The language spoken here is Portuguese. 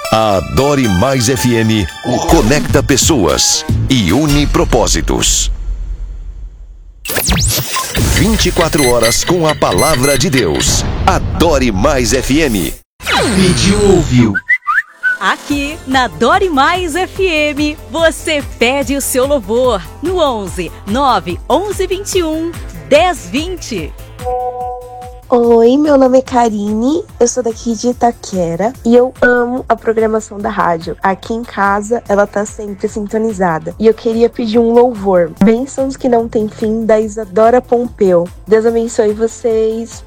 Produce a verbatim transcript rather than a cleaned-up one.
A Adore Mais F M conecta pessoas e une propósitos. vinte e quatro horas com a palavra de Deus. Adore Mais F M. Pediu, ouviu. Aqui na Adore Mais F M, você pede o seu louvor no onze nove onze vinte e um dez vinte. Oi, meu nome é Karine, eu sou daqui de Itaquera e eu amo a programação da rádio. Aqui em casa, ela tá sempre sintonizada. E eu queria pedir um louvor, Bênçãos que não tem fim, da Isadora Pompeu. Deus abençoe vocês.